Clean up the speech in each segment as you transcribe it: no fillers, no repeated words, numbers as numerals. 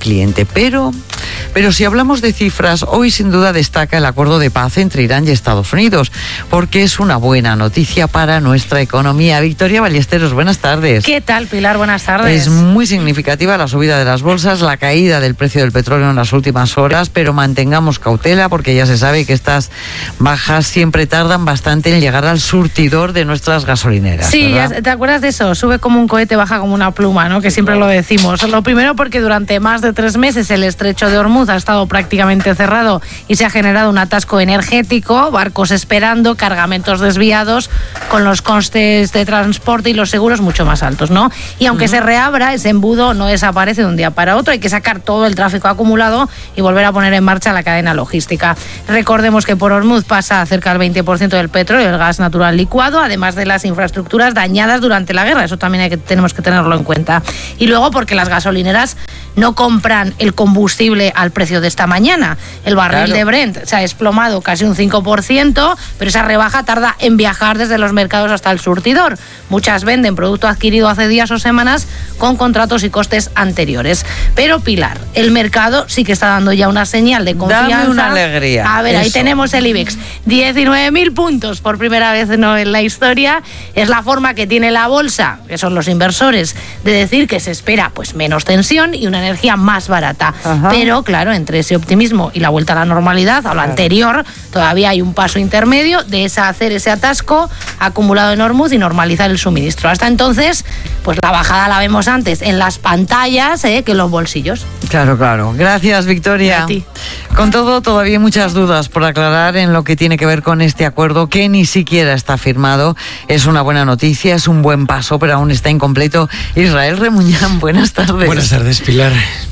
cliente. Pero si hablamos de cifras, hoy sin duda destaca el acuerdo de paz entre Irán y Estados Unidos, porque es una buena noticia para nuestra economía. Victoria Ballesteros, buenas tardes. ¿Qué tal, Pilar? Buenas tardes. Es muy significativa la subida de las bolsas, la caída del precio del petróleo en las últimas horas, pero mantengamos cautela porque ya se sabe que estas bajas siempre tardan bastante en llegar al surtidor de nuestras gasolineras. Sí, ¿te acuerdas de eso? Sube como un cohete, baja como una pluma, ¿no? Que siempre lo decimos. Lo primero porque durante más de 3 meses el estrecho de Hormuz ha estado prácticamente cerrado y se ha generado un atasco energético, barcos esperando, cargamentos desviados, con los costes de transporte y los seguros mucho más altos, ¿no? Y aunque se reabra, ese embudo no desaparece de un día para otro, hay que sacar todo el tráfico acumulado y volver a poner en marcha la cadena logística. Recordemos que por Hormuz pasa cerca del 20% del petróleo y el gas natural licuado, además de las infraestructuras dañadas durante la guerra, eso también tenemos que tenerlo en cuenta. Y luego porque las gasolineras no compran el combustible al precio de esta mañana. El barril de Brent se ha desplomado casi un 5%, pero esa rebaja tarda en viajar desde los mercados hasta el surtidor. Muchas venden producto adquirido hace días o semanas con contratos y costes anteriores. Pero Pilar, el mercado sí que está dando ya una señal de confianza. Dame una alegría. A ver, eso. Ahí tenemos el IBEX. 19.000 puntos por primera vez en la historia. Es la forma que tiene la bolsa, que son los inversores, de decir que se espera pues menos tensión y una energía más barata. Ajá. Pero claro, entre ese optimismo y la vuelta a la normalidad, a lo anterior, todavía hay un paso intermedio de hacer ese atasco acumulado en Hormuz y normalizar el suministro. Hasta entonces, pues la bajada la vemos antes en las pantallas que en los bolsillos. Claro. Gracias, Victoria. A ti. Con todo, todavía hay muchas dudas por aclarar en lo que tiene que ver con este acuerdo que ni siquiera está firmado. Es una buena noticia, es un buen paso, pero aún está incompleto. Israel Remuñán, buenas tardes. Buenas tardes, Pilar.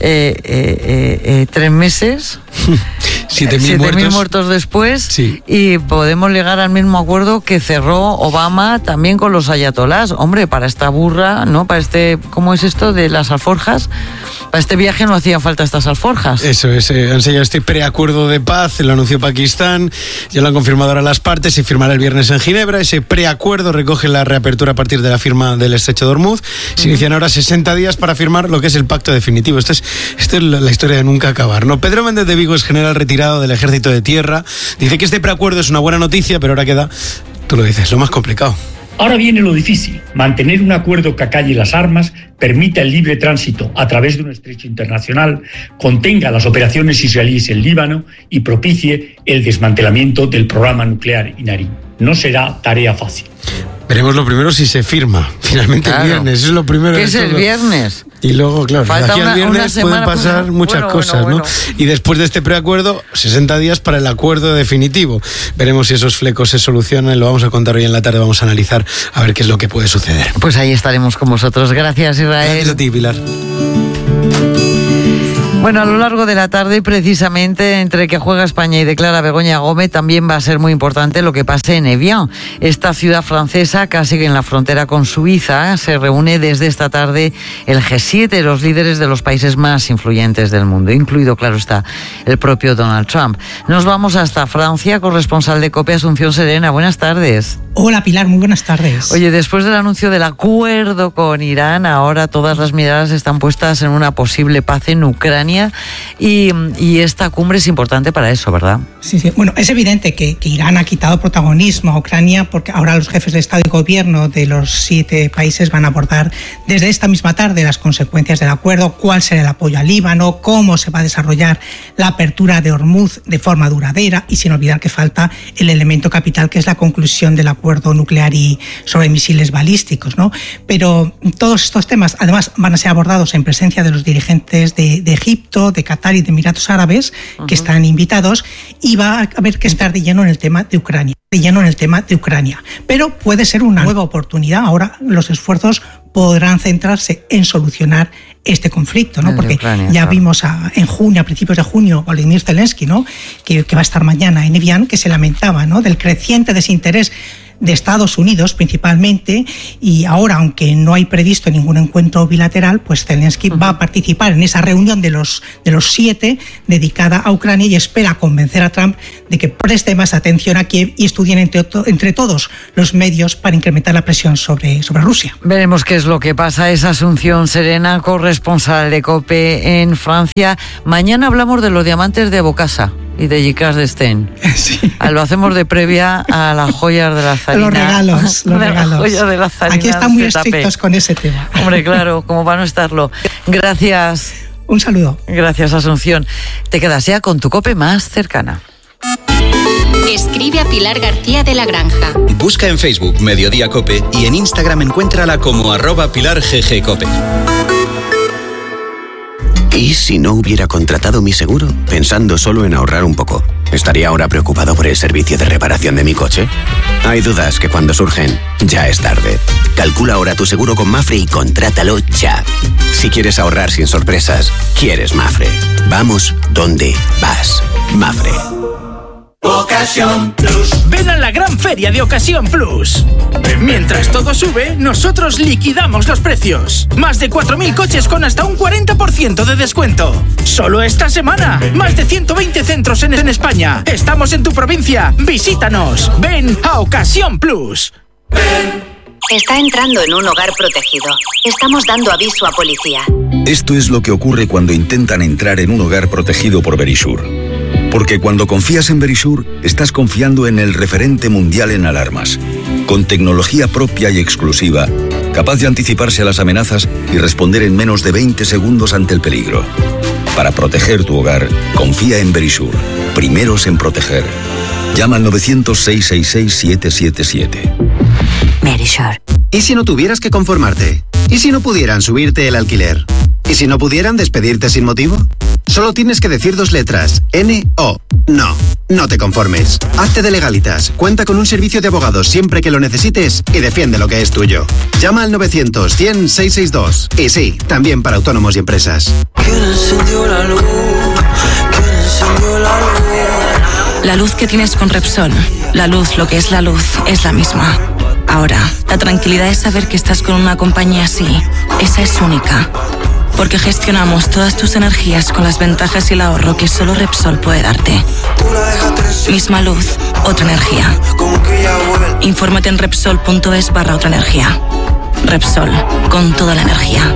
3 meses, 7.000 muertos después, sí. Y podemos llegar al mismo acuerdo que cerró Obama también con los ayatolás. Hombre, para esta burra, ¿no? Para ¿cómo es esto de las alforjas? Para este viaje no hacían falta estas alforjas. Eso es, han sellado este preacuerdo de paz, lo anunció Pakistán, ya lo han confirmado ahora las partes, se firmará el viernes en Ginebra. Ese preacuerdo recoge la reapertura a partir de la firma del estrecho de Hormuz. Se inician ahora 60 días para firmar lo que es el pacto definitivo. Esto es la historia de nunca acabar, ¿no? Pedro Méndez de Vigo es general retirado del Ejército de Tierra. Dice que este preacuerdo es una buena noticia, pero ahora queda, tú lo dices, lo más complicado. Ahora viene lo difícil, mantener un acuerdo que acalle las armas, permita el libre tránsito a través de un estrecho internacional, contenga las operaciones israelíes en Líbano y propicie el desmantelamiento del programa nuclear iraní. No será tarea fácil. Veremos lo primero si se firma finalmente el viernes, eso es lo primero. ¿Qué es el viernes? Y luego, claro, falta aquí al viernes pueden pasar muchas cosas, ¿no? Y después de este preacuerdo, 60 días para el acuerdo definitivo. Veremos si esos flecos se solucionan, lo vamos a contar hoy en la tarde, vamos a analizar a ver qué es lo que puede suceder. Pues ahí estaremos con vosotros. Gracias, Israel. Gracias a ti, Pilar. Bueno, a lo largo de la tarde, precisamente, entre que juega España y declara Begoña Gómez, también va a ser muy importante lo que pase en Evian. Esta ciudad francesa, casi en la frontera con Suiza, se reúne desde esta tarde el G7, los líderes de los países más influyentes del mundo, incluido, claro está, el propio Donald Trump. Nos vamos hasta Francia, corresponsal de COPE, Asunción Serena. Buenas tardes. Hola, Pilar, muy buenas tardes. Oye, después del anuncio del acuerdo con Irán, ahora todas las miradas están puestas en una posible paz en Ucrania y esta cumbre es importante para eso, ¿verdad? Sí. Bueno, es evidente que Irán ha quitado protagonismo a Ucrania porque ahora los jefes de Estado y Gobierno de los 7 países van a abordar desde esta misma tarde las consecuencias del acuerdo, cuál será el apoyo al Líbano, cómo se va a desarrollar la apertura de Hormuz de forma duradera y sin olvidar que falta el elemento capital que es la conclusión del acuerdo nuclear y sobre misiles balísticos, ¿no? Pero todos estos temas además van a ser abordados en presencia de los dirigentes de Egipto, de Qatar y de Emiratos Árabes, que están invitados, y va a haber que estar de lleno en el tema de Ucrania. Pero puede ser una nueva oportunidad. Ahora los esfuerzos podrán centrarse en solucionar este conflicto, ¿no? Porque Ucrania, ya vimos en junio, a principios de junio, Volodymyr Zelensky, ¿no? que va a estar mañana en Evian, que se lamentaba, ¿no? Del creciente desinterés de Estados Unidos principalmente, y ahora, aunque no hay previsto ningún encuentro bilateral, pues Zelensky va a participar en esa reunión de los 7 dedicada a Ucrania y espera convencer a Trump de que preste más atención a Kiev y estudien entre todos los medios para incrementar la presión sobre Rusia. Veremos qué es lo que pasa. Es Asunción Serena, corresponsal de COPE en Francia. Mañana hablamos de los diamantes de Bocasa y de Gicas de Sten. Sí. Lo hacemos de previa a las joyas de la zarina. Los regalos. Las joyas de la zarina. Aquí están muy estrictos con ese tema. Hombre, claro, como para no estarlo. Gracias. Un saludo. Gracias, Asunción. Te quedas ya con tu COPE más cercana. Escribe a Pilar García de la Granja. Busca en Facebook Mediodía COPE y en Instagram encuéntrala como @PilarGGCOPE. ¿Y si no hubiera contratado mi seguro? Pensando solo en ahorrar un poco. ¿Estaría ahora preocupado por el servicio de reparación de mi coche? Hay dudas que cuando surgen, ya es tarde. Calcula ahora tu seguro con Mafre y contrátalo ya. Si quieres ahorrar sin sorpresas, quieres Mafre. Vamos donde vas. Mafre. Ocasión Plus. Ven a la gran feria de Ocasión Plus. Mientras todo sube, nosotros liquidamos los precios. Más de 4.000 coches con hasta un 40% de descuento. Solo esta semana. Más de 120 centros en España. Estamos en tu provincia. Visítanos. Ven a Ocasión Plus. Está entrando en un hogar protegido. Estamos dando aviso a policía. Esto es lo que ocurre cuando intentan entrar en un hogar protegido por Verisure. Porque cuando confías en Verisure, estás confiando en el referente mundial en alarmas, con tecnología propia y exclusiva, capaz de anticiparse a las amenazas y responder en menos de 20 segundos ante el peligro. Para proteger tu hogar, confía en Verisure. Primeros en proteger. Llama al 900-666-777. Verisure. ¿Y si no tuvieras que conformarte? ¿Y si no pudieran subirte el alquiler? ¿Y si no pudieran despedirte sin motivo? Solo tienes que decir 2 letras, N-O. No, no te conformes. Hazte de Legalitas, cuenta con un servicio de abogados siempre que lo necesites y defiende lo que es tuyo. Llama al 900-100-662. Y sí, también para autónomos y empresas. La luz que tienes con Repsol, la luz, lo que es la misma. Ahora, la tranquilidad es saber que estás con una compañía así. Esa es única. Porque gestionamos todas tus energías con las ventajas y el ahorro que solo Repsol puede darte. Misma luz, otra energía. Infórmate en Repsol.es/otra energía. Repsol, con toda la energía.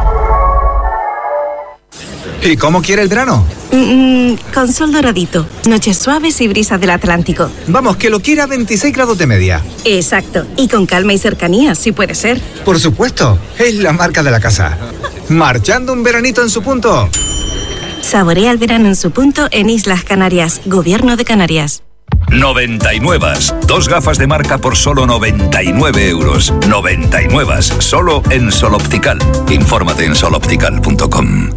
¿Y cómo quiere el verano? Con sol doradito, noches suaves y brisas del Atlántico. Vamos, que lo quiera a 26 grados de media. Exacto, y con calma y cercanía, si puede ser. Por supuesto, es la marca de la casa. Marchando un veranito en su punto. Saborea el verano en su punto en Islas Canarias, Gobierno de Canarias. 99. 2 gafas de marca por solo 99 euros. 99. Solo en Sol Optical. Infórmate en soloptical.com.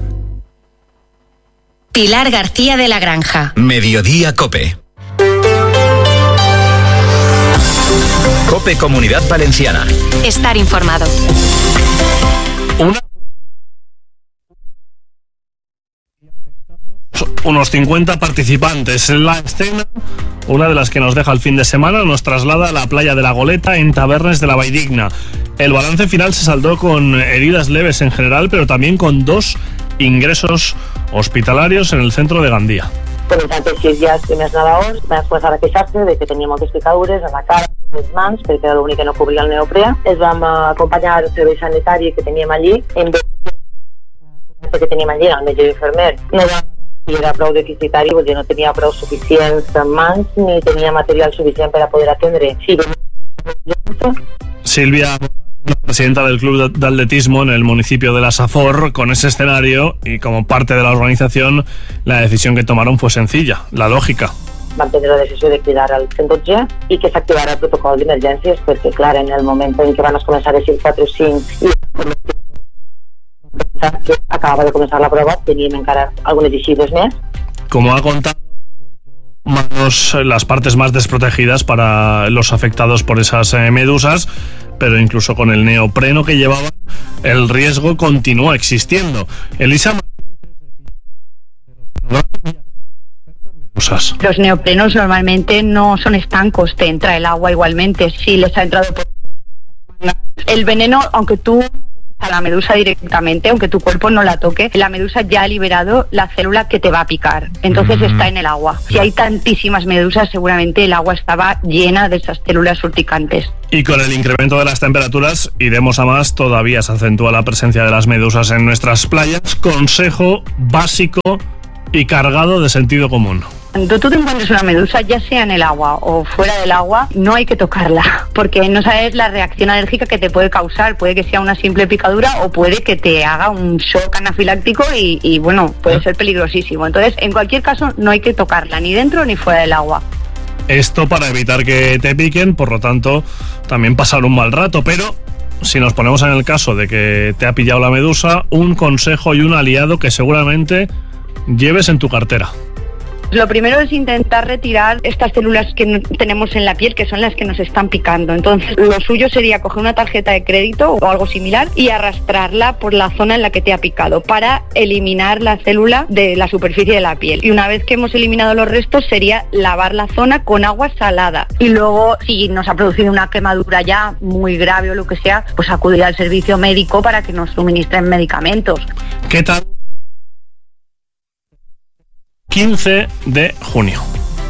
Pilar García de la Granja. Mediodía COPE. COPE Comunidad Valenciana. Estar informado. Unos 50 participantes. La escena, una de las que nos deja el fin de semana, nos traslada a la playa de la Goleta en Tabernes de la Valldigna. El balance final se saldó con heridas leves en general, pero también con 2 ingressos hospitalarios en el centro de Gandía. Per tant, així ja els primers nedadors van començar a queixar-se de que tenia moltes picadures en la cara, en les mans, perquè era l'únic que no cobria el neoprè. Els vam acompanyar al servei sanitari que teníem allí, perquè teníem allí el metge i infermer. No era prou deficitari, vull dir, no tenia prou suficients mans ni tenia material suficient per a poder atendre. Silvia, la presidenta del Club de Atletismo en el municipio de la Safor, con ese escenario y como parte de la organización, la decisión que tomaron fue sencilla, la lògica. Van prendre la decisió de cridar al 112 i que s'activara el protocol d'emergències perquè, clar, en el moment en què van començar a decir 4 o 5 i que acabava de començar la prova, teníem encara algunes eixides més. Como ha contado, manos las partes más desprotegidas para los afectados por esas medusas, pero incluso con el neopreno que llevaban, el riesgo continúa existiendo. Elisa medusas. Los neoprenos normalmente no son estancos, te entra el agua igualmente. Si les ha entrado por el veneno, aunque tú a la medusa directamente, aunque tu cuerpo no la toque, la medusa ya ha liberado la célula que te va a picar, entonces está en el agua. Si hay tantísimas medusas, seguramente el agua estaba llena de esas células urticantes. Y con el incremento de las temperaturas, iremos a más, todavía se acentúa la presencia de las medusas en nuestras playas. Consejo básico y cargado de sentido común. Cuando tú te encuentres una medusa, ya sea en el agua o fuera del agua, no hay que tocarla, porque no sabes la reacción alérgica que te puede causar. Puede que sea una simple picadura o puede que te haga un shock anafiláctico y bueno, puede ser peligrosísimo. Entonces, en cualquier caso, no hay que tocarla, ni dentro ni fuera del agua. Esto para evitar que te piquen, por lo tanto, también pasar un mal rato, pero si nos ponemos en el caso de que te ha pillado la medusa, un consejo y un aliado que seguramente lleves en tu cartera. Lo primero es intentar retirar estas células que tenemos en la piel, que son las que nos están picando. Entonces, lo suyo sería coger una tarjeta de crédito o algo similar y arrastrarla por la zona en la que te ha picado para eliminar la célula de la superficie de la piel. Y una vez que hemos eliminado los restos, sería lavar la zona con agua salada. Y luego, si nos ha producido una quemadura ya muy grave o lo que sea, pues acudir al servicio médico para que nos suministren medicamentos. ¿Qué tal? 15 de junio.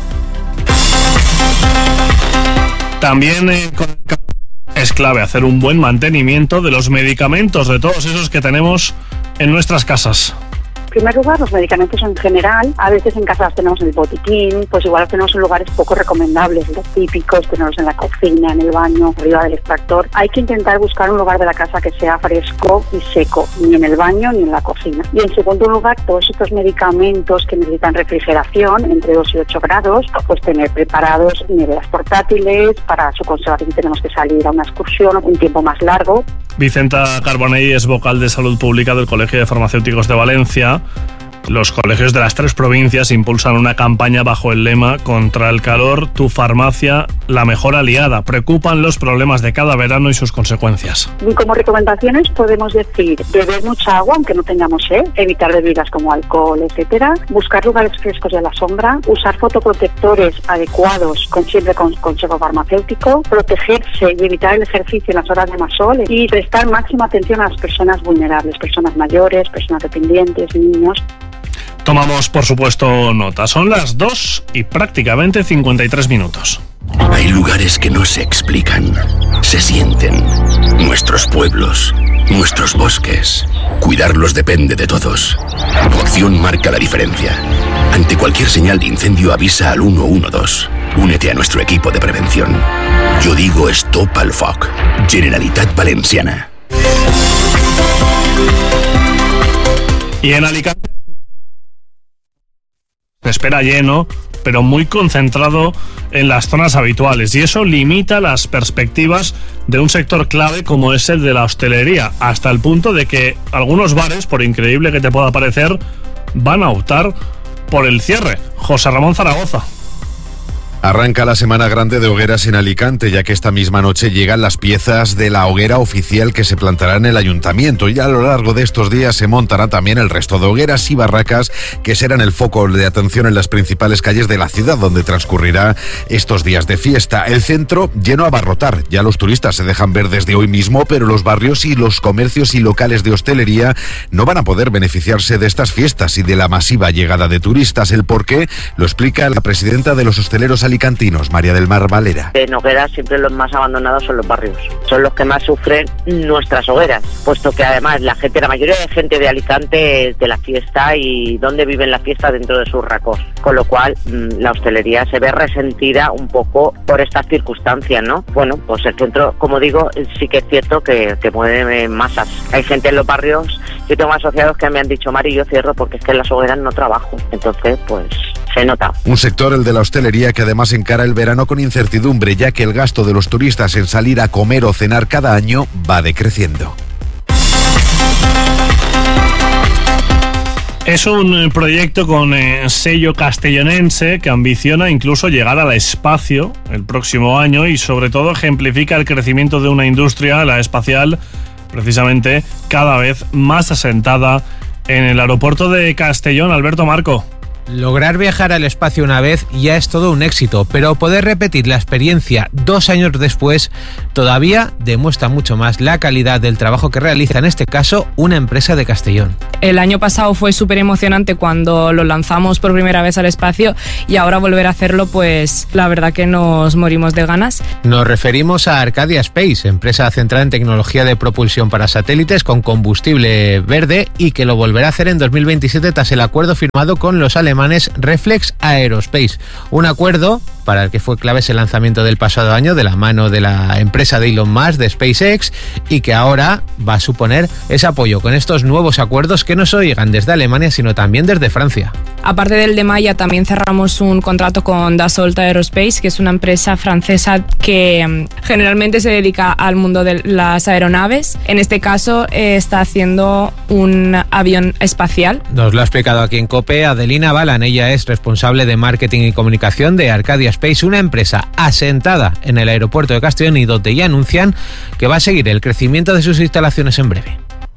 También es clave hacer un buen mantenimiento de los medicamentos, de todos esos que tenemos en nuestras casas. En primer lugar, los medicamentos en general, a veces en casa los tenemos en el botiquín, pues igual los tenemos en lugares poco recomendables, los típicos, tenerlos en la cocina, en el baño, arriba del extractor. Hay que intentar buscar un lugar de la casa que sea fresco y seco, ni en el baño ni en la cocina. Y en segundo lugar, todos estos medicamentos que necesitan refrigeración, entre 2 y 8 grados, pues tener preparados neveras portátiles, para su conservación tenemos que salir a una excursión un tiempo más largo. Vicenta Carbonell es vocal de Salud Pública del Colegio de Farmacéuticos de Valencia. Los colegios de las 3 provincias impulsan una campaña bajo el lema Contra el calor, tu farmacia, la mejor aliada. Preocupan los problemas de cada verano y sus consecuencias. Y como recomendaciones podemos decir beber mucha agua aunque no tengamos sed, evitar bebidas como alcohol, etcétera, buscar lugares frescos de la sombra, usar fotoprotectores adecuados siempre con consejo farmacéutico, protegerse y evitar el ejercicio en las horas de más sol y prestar máxima atención a las personas vulnerables, personas mayores, personas dependientes, niños. Tomamos, por supuesto, nota. Son las 2 y prácticamente 53 minutos. Hay lugares que no se explican, se sienten. Nuestros pueblos, nuestros bosques. Cuidarlos depende de todos. Tu acción marca la diferencia. Ante cualquier señal de incendio avisa al 112. Únete a nuestro equipo de prevención. Yo digo Stop al Foc. Generalitat Valenciana. Y en Alicante se espera lleno, pero muy concentrado en las zonas habituales, y eso limita las perspectivas de un sector clave como es el de la hostelería, hasta el punto de que algunos bares, por increíble que te pueda parecer, van a optar por el cierre. José Ramón Zaragoza. Arranca la Semana Grande de Hogueras en Alicante, ya que esta misma noche llegan las piezas de la hoguera oficial que se plantará en el ayuntamiento, y a lo largo de estos días se montará también el resto de hogueras y barracas que serán el foco de atención en las principales calles de la ciudad, donde transcurrirá estos días de fiesta. El centro lleno a abarrotar, ya los turistas se dejan ver desde hoy mismo, pero los barrios y los comercios y locales de hostelería no van a poder beneficiarse de estas fiestas y de la masiva llegada de turistas. El porqué lo explica la presidenta de los hosteleros alicantinos, María del Mar Valera. En hogueras siempre los más abandonados son los barrios, son los que más sufren nuestras hogueras, puesto que además la mayoría de gente de Alicante es de la fiesta y donde viven la fiesta dentro de sus racos, con lo cual la hostelería se ve resentida un poco por estas circunstancias, ¿no? Bueno, pues el centro, como digo, sí que es cierto que mueve masas. Hay gente en los barrios, yo tengo asociados que me han dicho, Mari, yo cierro porque es que en las hogueras no trabajo, entonces pues se nota. Un sector, el de la hostelería, que además encara el verano con incertidumbre, ya que el gasto de los turistas en salir a comer o cenar cada año va decreciendo. Es un proyecto con sello castellonense que ambiciona incluso llegar al espacio el próximo año y sobre todo ejemplifica el crecimiento de una industria, la espacial, precisamente cada vez más asentada en el aeropuerto de Castellón. Alberto Marco. Lograr viajar al espacio una vez ya es todo un éxito, pero poder repetir la experiencia 2 años después todavía demuestra mucho más la calidad del trabajo que realiza, en este caso, una empresa de Castellón. El año pasado fue súper emocionante cuando lo lanzamos por primera vez al espacio y ahora volver a hacerlo, pues la verdad que nos morimos de ganas. Nos referimos a Arcadia Space, empresa centrada en tecnología de propulsión para satélites con combustible verde y que lo volverá a hacer en 2027 tras el acuerdo firmado con los alemanes Reflex Aerospace. Un acuerdo para el que fue clave ese lanzamiento del pasado año de la mano de la empresa de Elon Musk, de SpaceX, y que ahora va a suponer ese apoyo con estos nuevos acuerdos que no solo llegan desde Alemania, sino también desde Francia. Aparte del de Maya, también cerramos un contrato con Dassault Aerospace, que es una empresa francesa que generalmente se dedica al mundo de las aeronaves. En este caso está haciendo un avión espacial. Nos lo ha explicado aquí en COPE Adelina Balan. Ella es responsable de marketing y comunicación de Arcadia Space, una empresa asentada en el aeropuerto de Castellón y donde ya anuncian que va a seguir el crecimiento de sus instalaciones en breve.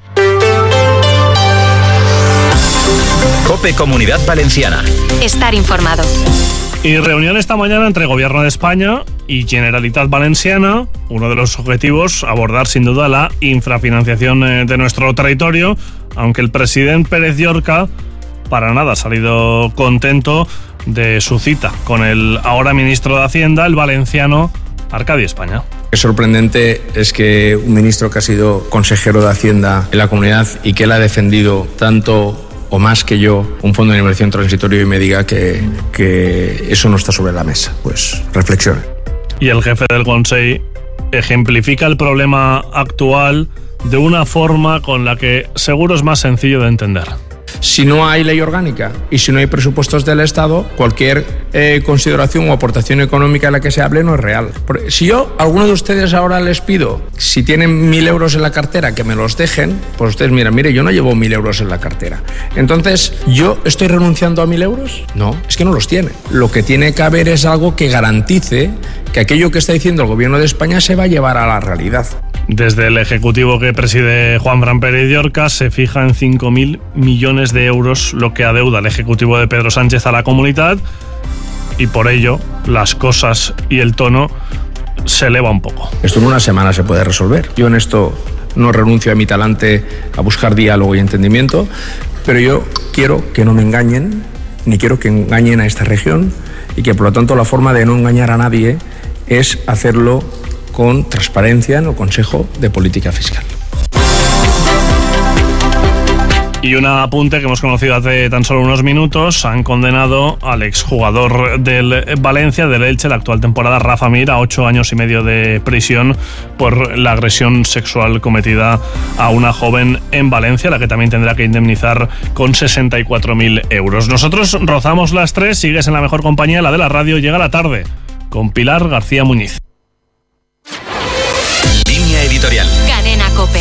COPE Comunidad Valenciana. Estar informado. Y reunión esta mañana entre Gobierno de España y Generalitat Valenciana. Uno de los objetivos, abordar sin duda la infrafinanciación de nuestro territorio, aunque el presidente Pérez Llorca para nada ha salido contento de su cita con el ahora ministro de Hacienda, el valenciano Arcadia España. Es sorprendente es que un ministro que ha sido consejero de Hacienda en la comunidad y que él ha defendido tanto o más que yo un fondo de inversión transitorio y me diga que eso no está sobre la mesa. Pues reflexione. Y el jefe del Consell ejemplifica el problema actual de una forma con la que seguro es más sencillo de entender. Si no hay ley orgánica y si no hay presupuestos del Estado, cualquier consideración o aportación económica de la que se hable no es real. Si yo a alguno de ustedes ahora les pido, si tienen 1.000 euros en la cartera, que me los dejen, pues ustedes miran, mire, yo no llevo 1.000 euros en la cartera. Entonces, ¿yo estoy renunciando a 1.000 euros? No, es que no los tiene. Lo que tiene que haber es algo que garantice que aquello que está diciendo el Gobierno de España se va a llevar a la realidad. Desde el Ejecutivo que preside Juanfran Pérez Llorca se fija en 5.000 millones de euros lo que adeuda el Ejecutivo de Pedro Sánchez a la comunidad y por ello las cosas y el tono se eleva un poco. Esto en una semana se puede resolver. Yo en esto no renuncio a mi talante a buscar diálogo y entendimiento, pero yo quiero que no me engañen, ni quiero que engañen a esta región y que por lo tanto la forma de no engañar a nadie es hacerlo con transparencia en el Consejo de Política Fiscal. Y un apunte que hemos conocido hace tan solo unos minutos: han condenado al exjugador del Valencia, del Elche, la actual temporada, Rafa Mir, a 8 años y medio de prisión por la agresión sexual cometida a una joven en Valencia, la que también tendrá que indemnizar con 64.000 euros. Nosotros rozamos las 3, sigues en la mejor compañía, la de la radio. Llega la tarde con Pilar García Muñiz. Línea editorial. Cadena COPE.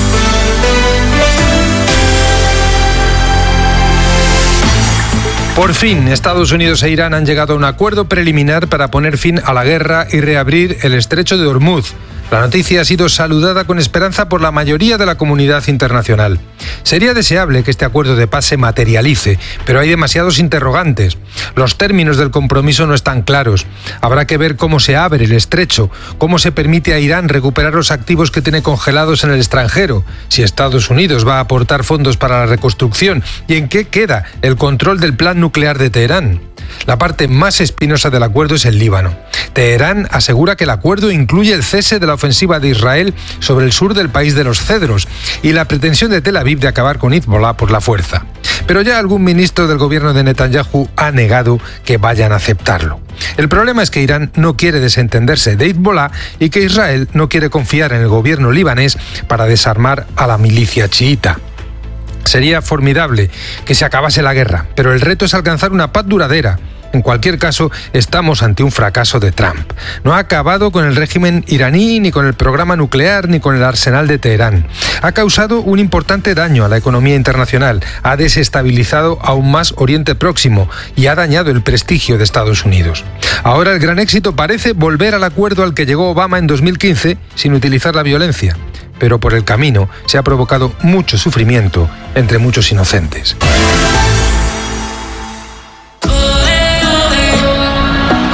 Por fin, Estados Unidos e Irán han llegado a un acuerdo preliminar para poner fin a la guerra y reabrir el estrecho de Hormuz. La noticia ha sido saludada con esperanza por la mayoría de la comunidad internacional. Sería deseable que este acuerdo de paz se materialice, pero hay demasiados interrogantes. Los términos del compromiso no están claros. Habrá que ver cómo se abre el estrecho, cómo se permite a Irán recuperar los activos que tiene congelados en el extranjero, si Estados Unidos va a aportar fondos para la reconstrucción y en qué queda el control del plan nuclear de Teherán. La parte más espinosa del acuerdo es el Líbano. Teherán asegura que el acuerdo incluye el cese de la ofensiva de Israel sobre el sur del país de los Cedros y la pretensión de Tel Aviv de acabar con Hezbollah por la fuerza. Pero ya algún ministro del gobierno de Netanyahu ha negado que vayan a aceptarlo. El problema es que Irán no quiere desentenderse de Hezbollah y que Israel no quiere confiar en el gobierno libanés para desarmar a la milicia chiita. Sería formidable que se acabase la guerra, pero el reto es alcanzar una paz duradera. En cualquier caso, estamos ante un fracaso de Trump. No ha acabado con el régimen iraní, ni con el programa nuclear, ni con el arsenal de Teherán. Ha causado un importante daño a la economía internacional, ha desestabilizado aún más Oriente Próximo y ha dañado el prestigio de Estados Unidos. Ahora el gran éxito parece volver al acuerdo al que llegó Obama en 2015 sin utilizar la violencia. Pero por el camino se ha provocado mucho sufrimiento entre muchos inocentes.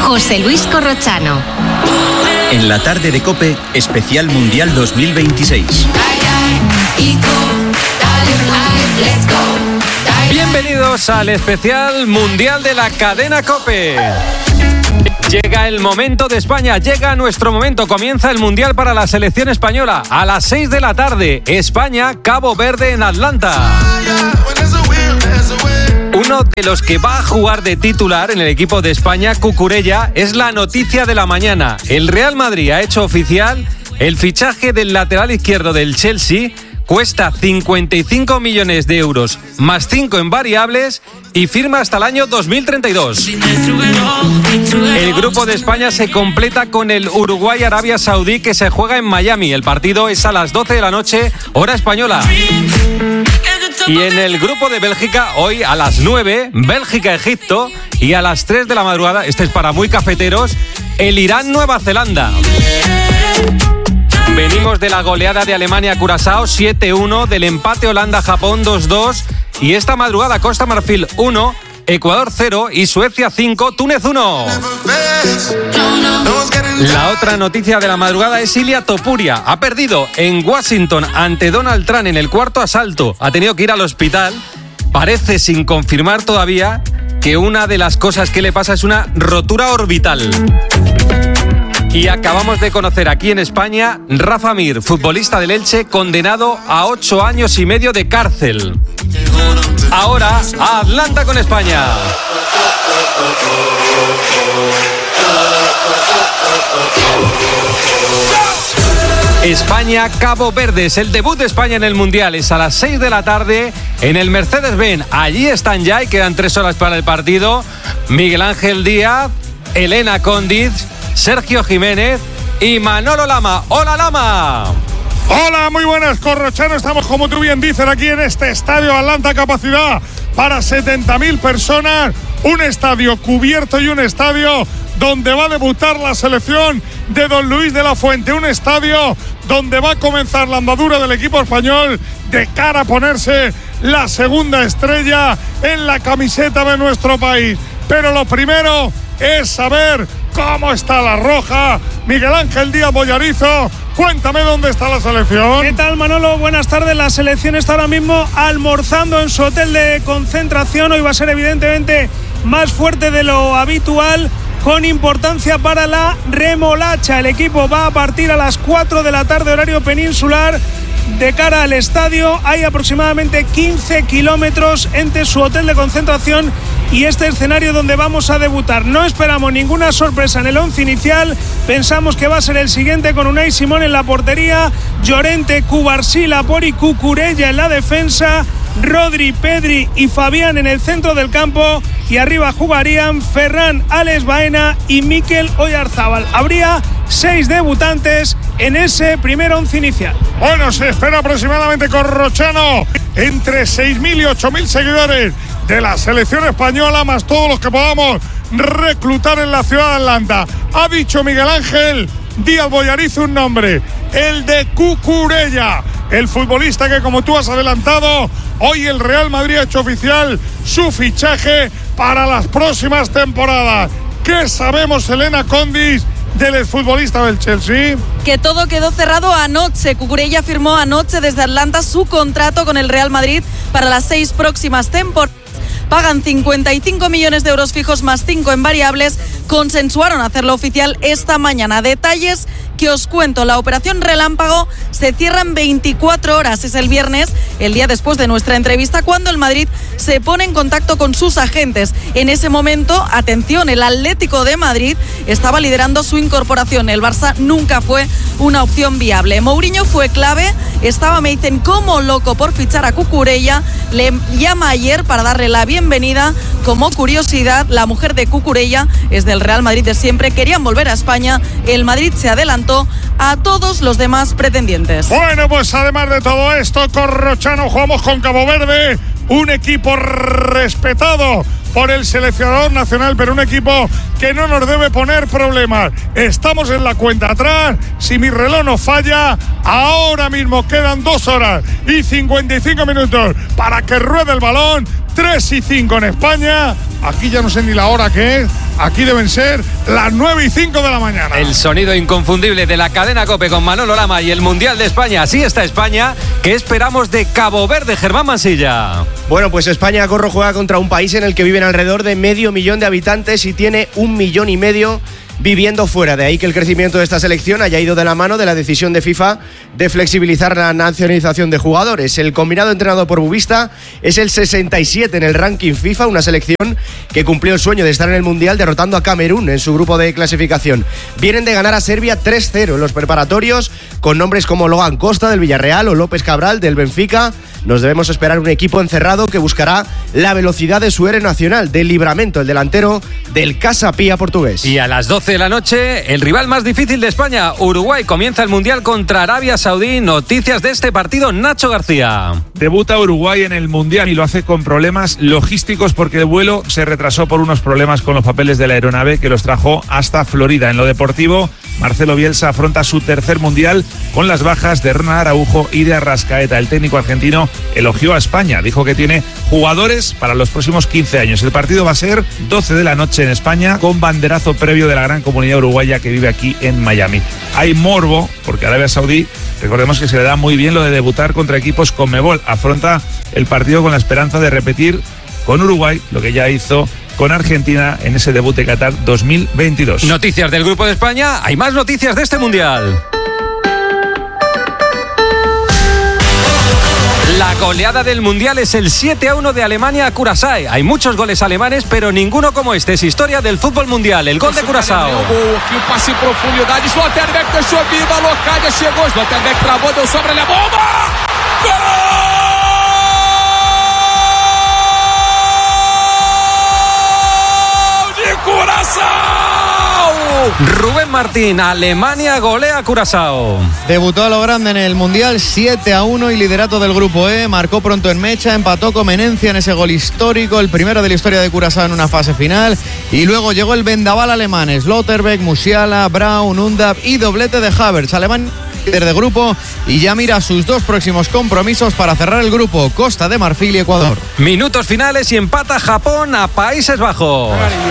José Luis Corrochano. En la tarde de COPE, especial Mundial 2026. Bienvenidos al especial Mundial de la cadena COPE. Llega el momento de España, llega nuestro momento. Comienza el Mundial para la selección española. A las 6 de la tarde, España, Cabo Verde en Atlanta. Uno de los que va a jugar de titular en el equipo de España, Cucurella, es la noticia de la mañana. El Real Madrid ha hecho oficial el fichaje del lateral izquierdo del Chelsea. Cuesta 55 millones de euros, más 5 en variables, y firma hasta el año 2032. El grupo de España se completa con el Uruguay-Arabia Saudí, que se juega en Miami. El partido es a las 12 de la noche, hora española. Y en el grupo de Bélgica, hoy a las 9, Bélgica-Egipto, y a las 3 de la madrugada, este es para muy cafeteros, el Irán-Nueva Zelanda. Venimos de la goleada de Alemania-Curazao 7-1, del empate Holanda-Japón 2-2, y esta madrugada Costa Marfil 1, Ecuador 0 y Suecia 5, Túnez 1. La otra noticia de la madrugada es Ilia Topuria. Ha perdido en Washington ante Donald Trump en el cuarto asalto. Ha tenido que ir al hospital. Parece, sin confirmar todavía, que una de las cosas que le pasa es una rotura orbital. Y acabamos de conocer aquí en España Rafa Mir, futbolista del Elche, condenado a 8 años y medio de cárcel. Ahora a Atlanta con España. España, Cabo Verde, es el debut de España en el Mundial. Es a las 6 de la tarde en el Mercedes-Benz. Allí están ya y quedan 3 horas para el partido. Miguel Ángel Díaz, Elena Condiz, Sergio Jiménez y Manolo Lama. ¡Hola, Lama! Hola, muy buenas, Corrochano. Estamos, como tú bien dices, aquí en este estadio Atlanta, capacidad para 70.000 personas. Un estadio cubierto y un estadio donde va a debutar la selección de Don Luis de la Fuente. Un estadio donde va a comenzar la andadura del equipo español de cara a ponerse la segunda estrella en la camiseta de nuestro país. Pero lo primero es saber cómo está la roja. Miguel Ángel Díaz Bollarizo, cuéntame dónde está la selección. ¿Qué tal, Manolo? Buenas tardes. La selección está ahora mismo almorzando en su hotel de concentración. Hoy va a ser evidentemente más fuerte de lo habitual, con importancia para la remolacha. El equipo va a partir a las 4 de la tarde, horario peninsular. De cara al estadio hay aproximadamente 15 kilómetros entre su hotel de concentración y este escenario donde vamos a debutar. No esperamos ninguna sorpresa en el 11 inicial. Pensamos que va a ser el siguiente, con Unai Simón en la portería, Llorente, Cubarsí, Lapori, Cucurella en la defensa, Rodri, Pedri y Fabián en el centro del campo, y arriba jugarían Ferran, Alex Baena y Mikel Oyarzábal. Habría 6 debutantes en ese primer 11 inicial. Bueno, se espera aproximadamente, Corrochano, entre 6.000 y 8.000 seguidores de la selección española, más todos los que podamos reclutar en la ciudad de Atlanta. Ha dicho Miguel Ángel Díaz Bollarizo un nombre, el de Cucurella, el futbolista que, como tú has adelantado, hoy el Real Madrid ha hecho oficial su fichaje para las próximas temporadas. ¿Qué sabemos, Elena Condiz, del exfutbolista del Chelsea? Que todo quedó cerrado anoche. Cucurella firmó anoche desde Atlanta su contrato con el Real Madrid para las 6 próximas temporadas. Pagan 55 millones de euros fijos más 5 en variables. Consensuaron hacerlo oficial esta mañana. Detalles que os cuento. La operación Relámpago se cierra en 24 horas. Es el viernes, el día después de nuestra entrevista, cuando el Madrid se pone en contacto con sus agentes. En ese momento, atención, el Atlético de Madrid estaba liderando su incorporación. El Barça nunca fue una opción viable. Mourinho fue clave. Estaba, me dicen, como loco por fichar a Cucurella. Le llama ayer para darle la bienvenida. Como curiosidad, la mujer de Cucurella es del Real Madrid de siempre. Querían volver a España. El Madrid se adelantó a todos los demás pretendientes. Bueno, pues además de todo esto, Corrochano, jugamos con Cabo Verde, un equipo respetado por el seleccionador nacional, pero un equipo que no nos debe poner problemas. Estamos en la cuenta atrás, si mi reloj no falla, ahora mismo quedan 2 horas y 55 minutos para que ruede el balón. 3:05 en España, aquí ya no sé ni la hora que es, aquí deben ser las 9:05 de la mañana. El sonido inconfundible de la cadena COPE con Manolo Lama y el Mundial de España. Así está España. ¿Qué esperamos de Cabo Verde, Germán Mansilla? Bueno, pues España, Corro, juega contra un país en el que viven alrededor de 500 000 de habitantes y tiene 1,5 millones viviendo fuera. De ahí que el crecimiento de esta selección haya ido de la mano de la decisión de FIFA de flexibilizar la nacionalización de jugadores. El combinado entrenado por Bubista es el 67 en el ranking FIFA, una selección que cumplió el sueño de estar en el Mundial derrotando a Camerún en su grupo de clasificación. Vienen de ganar a Serbia 3-0 en los preparatorios, con nombres como Logan Costa del Villarreal o López Cabral del Benfica. Nos debemos esperar un equipo encerrado que buscará la velocidad de su héroe nacional, del Livramento, el delantero del Casa Pia portugués. Y a las 12 de la noche, el rival más difícil de España, Uruguay, comienza el Mundial contra Arabia Saudí. Noticias de este partido, Nacho García. Debuta Uruguay en el Mundial y lo hace con problemas logísticos porque el vuelo se retrasó por unos problemas con los papeles de la aeronave que los trajo hasta Florida. En lo deportivo, Marcelo Bielsa afronta su tercer Mundial con las bajas de Ronald Araujo y de Arrascaeta. El técnico argentino elogió a España, dijo que tiene jugadores para los próximos 15 años. El partido va a ser 12 de la noche en España, con banderazo previo de la gran comunidad uruguaya que vive aquí en Miami. Hay morbo, porque Arabia Saudí, recordemos que se le da muy bien lo de debutar contra equipos Conmebol. Afronta el partido con la esperanza de repetir con Uruguay lo que ya hizo con Argentina en ese debut de Qatar 2022. Noticias del Grupo de España. Hay más noticias de este Mundial. La goleada del Mundial es el 7-1 de Alemania a Curazao. Hay muchos goles alemanes, pero ninguno como este. Es historia del fútbol mundial. El gol de Curazao. O passe em profundidade. Sloterdijk deixou viva. Locadia chegou. Sloterdijk travou, deu sobre a bomba. Gol de Curazao. Rubén Martín, Alemania golea a Curazao. Debutó a lo grande en el Mundial, 7-1 y liderato del Grupo E. Marcó pronto en mecha, empató con Menencia en ese gol histórico, el primero de la historia de Curazao en una fase final. Y luego llegó el vendaval alemán, Sloterdijk, Musiala, Braun, Undab y doblete de Havertz. Alemania líder de grupo y ya mira sus dos próximos compromisos para cerrar el grupo, Costa de Marfil y Ecuador. Minutos finales y empata Japón a Países Bajos.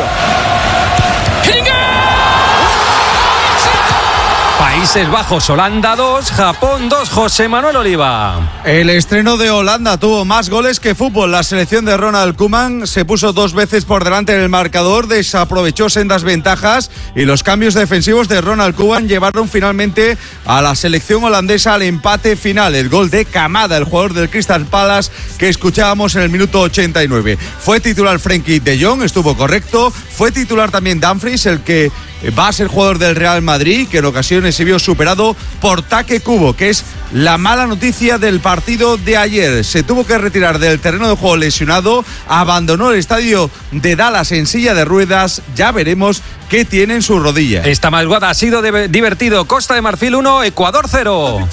Países Bajos, Holanda 2, Japón 2, José Manuel Oliva. El estreno de Holanda tuvo más goles que fútbol. La selección de Ronald Koeman se puso 2 veces por delante en el marcador, desaprovechó sendas ventajas y los cambios defensivos de Ronald Koeman llevaron finalmente a la selección holandesa al empate final. El gol de Kamada, el jugador del Crystal Palace que escuchábamos en el minuto 89. Fue titular Frenkie de Jong, estuvo correcto. Fue titular también Dumfries, el que va a ser jugador del Real Madrid, que en ocasiones se vio superado por Take Kubo, que es la mala noticia del partido de ayer. Se tuvo que retirar del terreno de juego lesionado, abandonó el estadio de Dallas en silla de ruedas. Ya veremos qué tiene en su rodilla. Esta madrugada ha sido divertido. Costa de Marfil 1, Ecuador 0.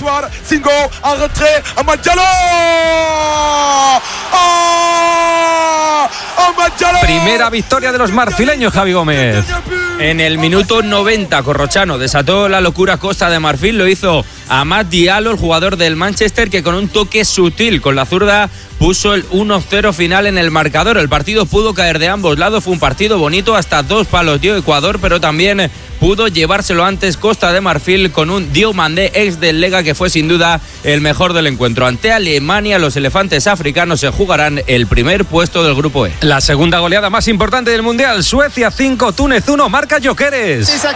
Primera victoria de los marfileños, Javi Gómez. En el minuto 90, Corrochano desató la locura Costa de Marfil. Lo hizo Amad Diallo, el jugador del Manchester, que con un toque sutil con la zurda puso el 1-0 final en el marcador. El partido pudo caer de ambos lados. Fue un partido bonito, hasta 2 palos dio Ecuador, pero también pudo llevárselo antes Costa de Marfil con un Diomandé, ex del Lega, que fue sin duda el mejor del encuentro. Ante Alemania, los elefantes africanos se jugarán el primer puesto del Grupo E. La segunda goleada más importante del Mundial. Suecia 5, Túnez 1, marca Gyökeres. Isak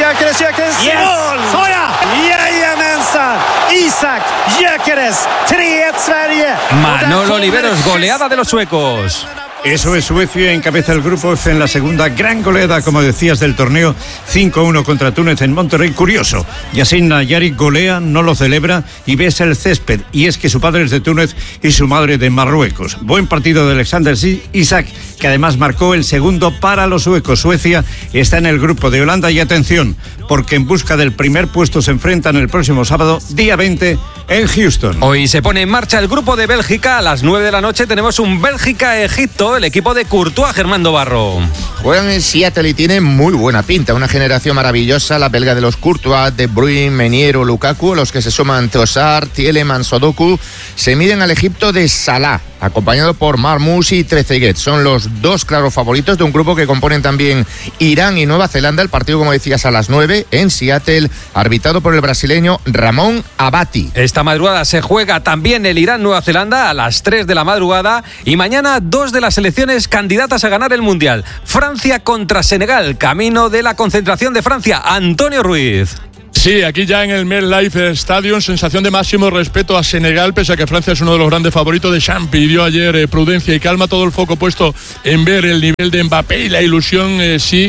Gyökeres, 3-1 Sverige. Manolo Oliveros, goleada de los suecos. Eso es, Suecia encabeza el grupo F en la segunda gran goleada, como decías, del torneo, 5-1 contra Túnez en Monterrey. Curioso, Yassin Nayari golea, no lo celebra y besa el césped, y es que su padre es de Túnez y su madre de Marruecos. Buen partido de Alexander Isak, que además marcó el segundo para los suecos. Suecia está en el grupo de Holanda y atención, porque en busca del primer puesto se enfrentan el próximo sábado, día 20, en Houston. Hoy se pone en marcha el grupo de Bélgica. A las 9 de la noche tenemos un Bélgica-Egipto, el equipo de Courtois, Germando Barro. Juegan en Seattle y tiene muy buena pinta, una generación maravillosa, la belga de los Courtois, De Bruyne, Menier o Lukaku, los que se suman Trossard, Tielemans o Doku, se miden al Egipto de Salah. acompañado por Marmoush y Trezeguet. Son los dos claros favoritos de un grupo que componen también Irán y Nueva Zelanda. El partido, como decías, a las 9 en Seattle, arbitrado por el brasileño Ramón Abati. Esta madrugada se juega también el Irán-Nueva Zelanda a las 3 de la madrugada y mañana 2 de las selecciones candidatas a ganar el Mundial. Francia contra Senegal, camino de la concentración de Francia. Antonio Ruiz. Sí, aquí ya en el MetLife Stadium, sensación de máximo respeto a Senegal, pese a que Francia es uno de los grandes favoritos. Deschamps pidió ayer prudencia y calma, todo el foco puesto en ver el nivel de Mbappé y la ilusión,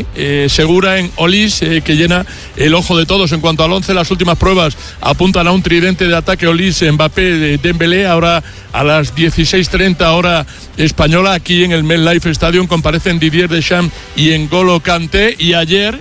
segura en Olís, que llena el ojo de todos. En cuanto al 11, las últimas pruebas apuntan a un tridente de ataque Olís, Mbappé, Dembélé. Ahora a las 16:30 hora española, aquí en el MetLife Stadium comparecen Didier Deschamps y N'Golo Kanté. Y ayer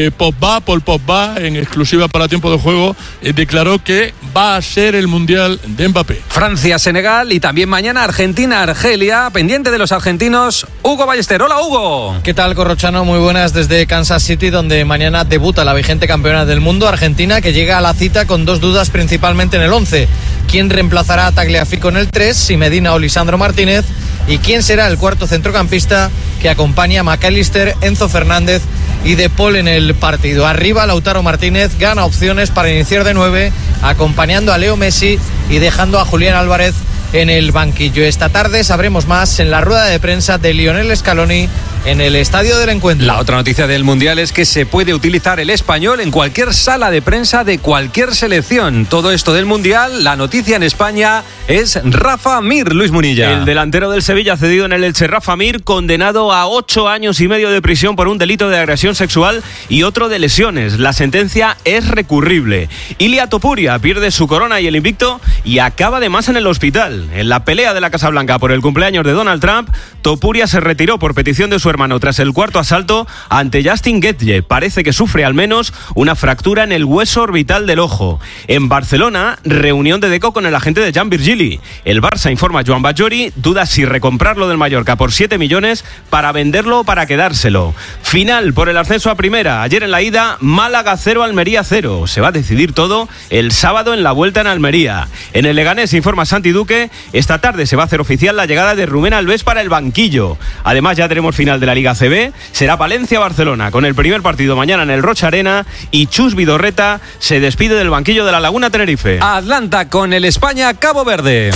Paul Pogba, en exclusiva para Tiempo de Juego, declaró que va a ser el Mundial de Mbappé. Francia-Senegal y también mañana Argentina-Argelia. Pendiente de los argentinos, Hugo Ballester. Hola, Hugo. ¿Qué tal, Corrochano? Muy buenas desde Kansas City, donde mañana debuta la vigente campeona del mundo, Argentina, que llega a la cita con dos dudas principalmente en el 11. ¿Quién reemplazará a Tagliafico en el 3? Si Medina o Lisandro Martínez. ¿Y quién será el cuarto centrocampista que acompaña a McAllister, Enzo Fernández y De Paul en el partido? Arriba, Lautaro Martínez gana opciones para iniciar de 9, acompañando a Leo Messi y dejando a Julián Álvarez en el banquillo. Esta tarde sabremos más en la rueda de prensa de Lionel Scaloni en el Estadio del Encuentro. La otra noticia del Mundial es que se puede utilizar el español en cualquier sala de prensa de cualquier selección. Todo esto del Mundial, la noticia en España es Rafa Mir, Luis Munilla. El delantero del Sevilla cedido en el Elche, Rafa Mir, condenado a 8 años y medio de prisión por un delito de agresión sexual y otro de lesiones. La sentencia es recurrible. Ilia Topuria pierde su corona y el invicto y acaba además en el hospital. En la pelea de la Casa Blanca por el cumpleaños de Donald Trump, Topuria se retiró por petición de su hermano tras el cuarto asalto ante Justin Gaethje. Parece que sufre al menos una fractura en el hueso orbital del ojo. En Barcelona, reunión de Deco con el agente de Jan Virgili. El Barça, informa Joan Bajori, duda si recomprarlo del Mallorca por 7 millones para venderlo o para quedárselo. Final por el ascenso a primera. Ayer en la ida, Málaga 0, Almería 0. Se va a decidir todo el sábado en la vuelta en Almería. En el Leganés, informa Santi Duque, esta tarde se va a hacer oficial la llegada de Rubén Alves para el banquillo. Además, ya tenemos final de la Liga CB. Será Valencia-Barcelona, con el primer partido mañana en el Rocha Arena, y Chus Vidorreta se despide del banquillo de la Laguna Tenerife. Atlanta con el España-Cabo Verde.